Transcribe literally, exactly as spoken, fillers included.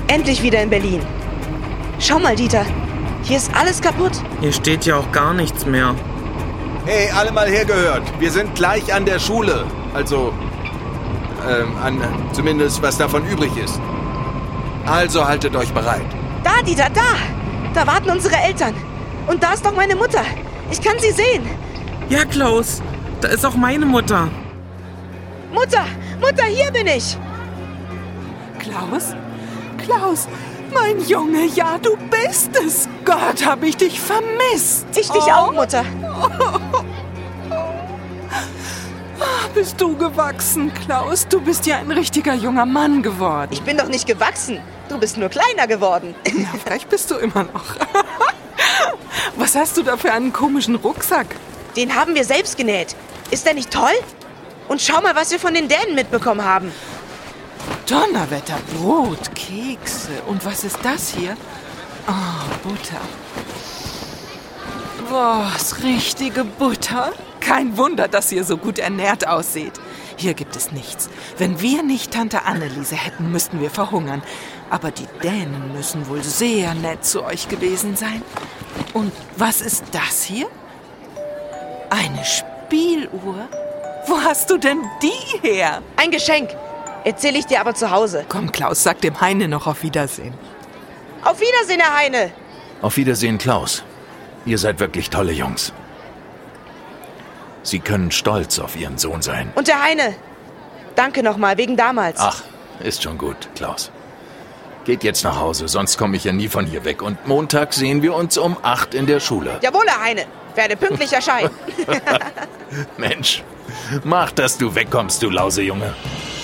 Endlich wieder in Berlin. Schau mal, Dieter. Hier ist alles kaputt. Hier steht ja auch gar nichts mehr. Hey, alle mal hergehört. Wir sind gleich an der Schule. Also, ähm, an, zumindest was davon übrig ist. Also haltet euch bereit. Da, Dieter, da. Da warten unsere Eltern. Und da ist doch meine Mutter. Ich kann sie sehen. Ja, Klaus, da ist auch meine Mutter. Mutter, Mutter, hier bin ich. Klaus? Klaus, mein Junge, ja, du bist es. Gott, hab ich dich vermisst. Ich dich oh. auch, Mutter. Bist du gewachsen, Klaus? Du bist ja ein richtiger junger Mann geworden. Ich bin doch nicht gewachsen. Du bist nur kleiner geworden. Na, vielleicht bist du immer noch. Was hast du da für einen komischen Rucksack? Den haben wir selbst genäht. Ist der nicht toll? Und schau mal, was wir von den Dänen mitbekommen haben. Donnerwetter, Brot, Kekse. Und was ist das hier? Oh, Butter. Was, richtige Butter? Kein Wunder, dass ihr so gut ernährt aussieht. Hier gibt es nichts. Wenn wir nicht Tante Anneliese hätten, müssten wir verhungern. Aber die Dänen müssen wohl sehr nett zu euch gewesen sein. Und was ist das hier? Eine Spieluhr? Wo hast du denn die her? Ein Geschenk. Erzähle ich dir aber zu Hause. Komm, Klaus, sag dem Heine noch auf Wiedersehen. Auf Wiedersehen, Herr Heine. Auf Wiedersehen, Klaus. Ihr seid wirklich tolle Jungs. Sie können stolz auf Ihren Sohn sein. Und der Heine. Danke nochmal, wegen damals. Ach, ist schon gut, Klaus. Geht jetzt nach Hause, sonst komme ich ja nie von hier weg. Und Montag sehen wir uns um acht in der Schule. Jawohl, Herr Heine. Werde pünktlich erscheinen. Mensch, mach, dass du wegkommst, du Lausejunge.